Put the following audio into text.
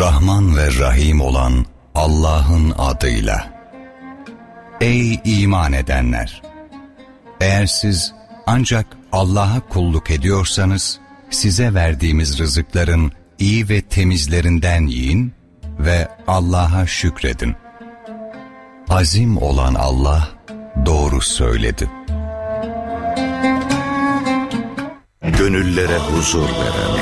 Rahman ve Rahim olan Allah'ın adıyla. Ey iman edenler! Eğer siz ancak Allah'a kulluk ediyorsanız, size verdiğimiz rızıkların iyi ve temizlerinden yiyin ve Allah'a şükredin. Azim olan Allah doğru söyledi. Gönüllere huzur veren,